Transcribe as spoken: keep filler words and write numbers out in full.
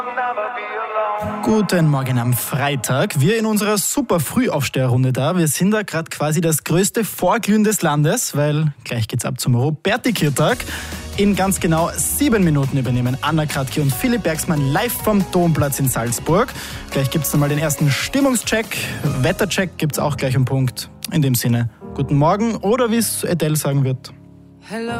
Guten Morgen am Freitag. Wir in unserer super Frühaufsteherrunde da. Wir sind da gerade quasi das größte Vorglühen des Landes, weil gleich geht's ab zum Robertikirtag. In ganz genau sieben Minuten übernehmen Anna Kratke und Philipp Bergsmann live vom Domplatz in Salzburg. Gleich gibt's nochmal den ersten Stimmungscheck. Wettercheck gibt's auch gleich um Punkt. In dem Sinne, guten Morgen oder wie es Adele sagen wird. Hello.